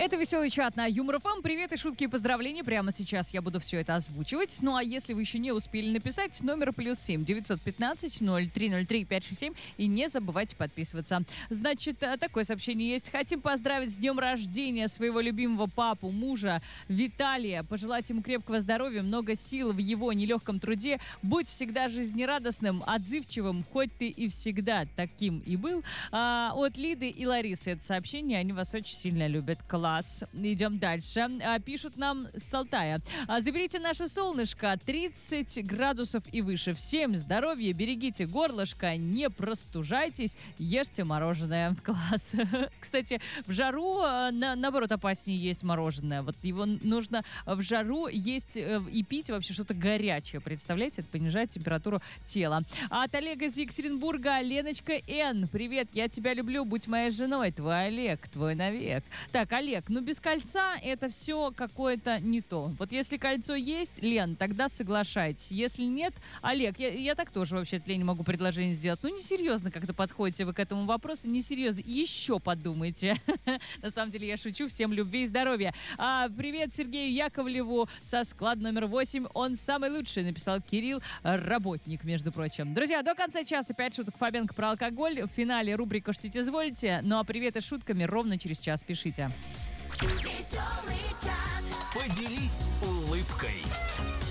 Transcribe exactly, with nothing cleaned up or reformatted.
Это веселый чат на Юмор ФМ. Привет и шутки и поздравления. Прямо сейчас я буду все это озвучивать. Ну а если вы еще не успели написать, номер плюс семь девятьсот пятнадцать ноль три ноль три пять шесть семь. И не забывайте подписываться. Значит, такое сообщение есть. Хотим поздравить с днем рождения своего любимого папу, мужа Виталия. Пожелать ему крепкого здоровья, много сил в его нелегком труде. Будь всегда жизнерадостным, отзывчивым, хоть ты и всегда таким и был. А, от Лиды и Ларисы это сообщение. Они вас очень сильно любят. Класс. Идем дальше. А, пишут нам с Алтая. А, заберите наше солнышко. тридцать градусов и выше. Всем здоровья, берегите горлышко, не простужайтесь, ешьте мороженое. Класс. Кстати, в жару, на, наоборот, опаснее есть мороженое. Вот его нужно в жару есть и пить вообще что-то горячее. Представляете? Это понижает температуру тела. А от Олега из Екатеринбурга. Леночка Н. Привет, я тебя люблю, будь моей женой. Твой Олег, твой навек. Так, Олег, ну без кольца это все какое-то не то. Вот если кольцо есть, Лен, тогда соглашайтесь. Если нет, Олег, я, я так тоже вообще-то Лене могу предложение сделать. Ну, несерьезно как-то подходите вы к этому вопросу, несерьезно. Еще подумайте. На самом деле я шучу. Всем любви и здоровья. А, привет Сергею Яковлеву со склада номер восемь. Он самый лучший, написал Кирилл, работник, между прочим. Друзья, до конца часа пять шуток Фабенко про алкоголь. В финале рубрика «Шутите, извольте». Ну а приветы шутками ровно через час пишите. Веселый чат. Поделись улыбкой.